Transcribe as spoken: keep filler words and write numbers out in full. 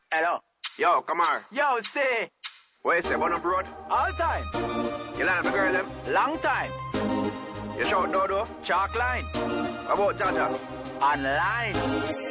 Hello. Yo, come on. Yo, say. What you say, one up road? All time. You line up a girl, them? Long time. You shout Dodo? Chalk line. About Jaja? Online.